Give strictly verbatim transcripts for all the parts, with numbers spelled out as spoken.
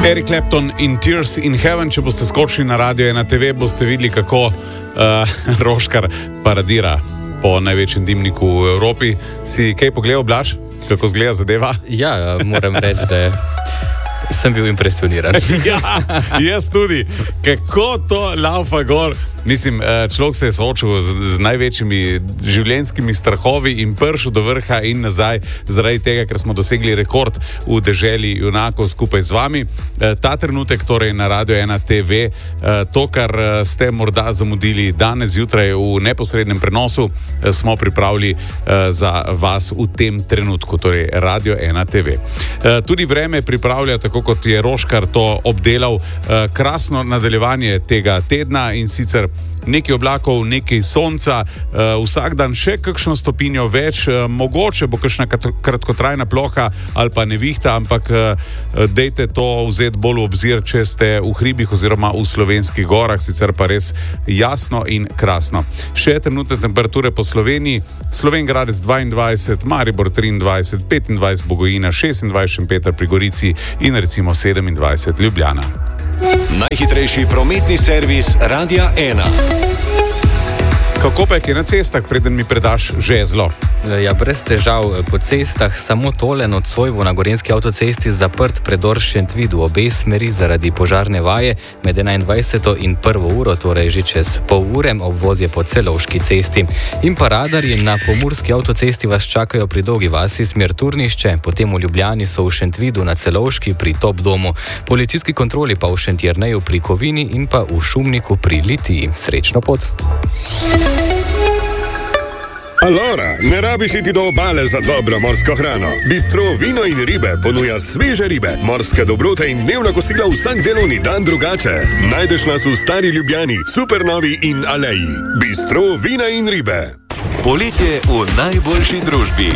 Eric Clapton in Tears in Heaven. Če boste skočili na Radio ena te ve, boste videli, kako uh, Roškar paradira po največjem dimniku v Evropi. Si kaj pogledal, Blaž? Kako izgleda zadeva? Ja, moram reči, da sem bil impresioniran. Ja, jaz tudi. Kako to laufa gor. Mislim, človek se je soočil z, z največjimi življenjskimi strahovi in prišel do vrha in nazaj zaradi tega, ker smo dosegli rekord v deželi junakov skupaj z vami. Ta trenutek torej na Radio ena te ve, to, kar ste morda zamudili danes zjutraj v neposrednem prenosu, smo pripravili za vas v tem trenutku, torej Radio ena te ve. Tudi vreme pripravlja, tako kot je Roškar to obdelal, krasno nadaljevanje tega tedna, in sicer nekaj oblakov, nekaj sonca, uh, vsak dan še kakšno stopinjo več, uh, mogoče bo kakšna kratkotrajna ploha ali pa nevihta, ampak uh, dejte to vzeti bolj v obzir, če ste v hribih oziroma v slovenskih gorah, sicer pa res jasno in krasno. Še trenutne temperature po Sloveniji: Slovenj Gradec dvaindvajset, Maribor triindvajset, petindvajset Bogojina, šestindvajset Šempeter pri Gorici in recimo sedemindvajset Ljubljana. Najhitrejši prometni servis Radia ena. Kako pa je na cestah, preden mi predaš žezlo? Ja, brez težav po cestah, samo tole nocoj bo na Gorenjski avtocesti zaprt predor Šentvid v obe smeri zaradi požarne vaje med enaindvajseto in prvo uro, torej že čez pol ure. Obvoz je po Celovški cesti. In pa radarji na Pomurski avtocesti vas čakajo pri Dolgi vasi smer Turnišče, potem v Ljubljani so v Šentvidu na Celovški pri Top domu, policijski kontroli pa v Šentjerneju pri Kovini in pa v Šumniku pri Litiji. Srečno pot! Alora, ne rabiš iti do obale za dobro morsko hrano. Bistro Vino in ribe ponuja sveže ribe, morske dobrote in dnevna kosila vsak delovni dan drugače. Najdeš nas v Stari Ljubljani, Supernovi in Aleji. Bistro Vina in ribe. Poletje v najboljši družbi.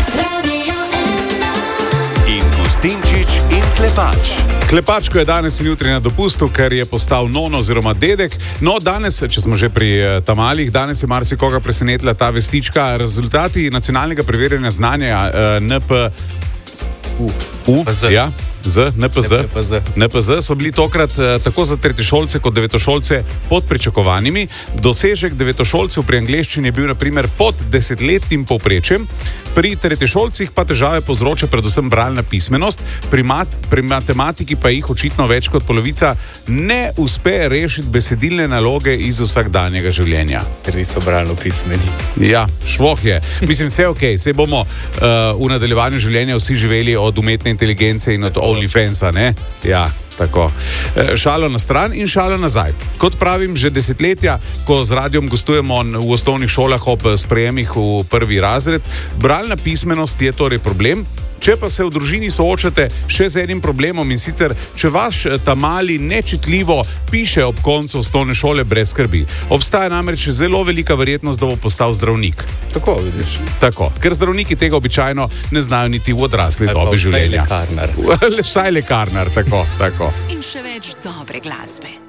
In Gustinčič in Klepač. Klepačko je danes in jutri na dopustu, ker je postal non oziroma dedek. No, danes, če smo že pri uh, tamalih, danes je marsikoga presenetila ta vestička. Rezultati nacionalnega preverjanja znanja uh, N P U, ja, Z, N P Z, N P Z so bili tokrat eh, tako za tretješolce kot devetošolce pod pričakovanimi. Dosežek devetošolcev pri angleščini je bil na primer pod desetletnim povprečjem, pri tretješolcih pa težave povzroča predvsem bralna pismenost, pri, mat, pri matematiki pa jih očitno več kot polovica ne uspe rešiti besedilne naloge iz vsakdanjega življenja. Ker niso bralno pismeni. Ja, švoh je. Mislim, vse ok, sej bomo uh, v nadaljevanju življenja vsi živeli od umetne inteligence in od OnlyFansa, ne? Ja, tako. E, šalo na stran in šalo nazaj. Kot pravim, že desetletja, ko z radiom gostujemo v osnovnih šolah ob sprejemih v prvi razred, bralna pismenost je torej problem. Če pa se v družini soočate še z enim problemom, in sicer, če vaš ta mali nečitljivo piše ob koncu osnovne šole, brez skrbi. Obstaja namreč zelo velika verjetnost, da bo postal zdravnik. Tako, vidiš. Tako, ker zdravniki tega običajno ne znajo niti v odrasli dobi življenja. Vsaj lekarnar. Vsaj lekarnar, tako, tako. In še več dobre glasbe.